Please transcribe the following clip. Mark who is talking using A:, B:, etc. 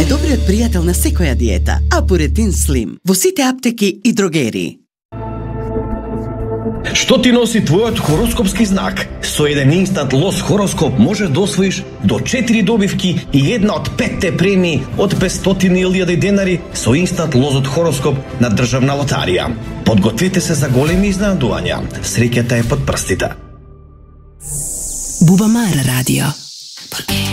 A: Најдобриот пријател на секоја диета, Апуретин Слим, во сите аптеки и дрогери.
B: Што ти носи твојот хороскопски знак? Со еден инстант лос хороскоп можеш да освоиш до 4 добивки и една од 5 премии од 500.000 денари со инстант лозот хороскоп на Државна лотарија. Подгответе се за големи изненадувања. Среќата е под прстите.
C: Бубамара радио.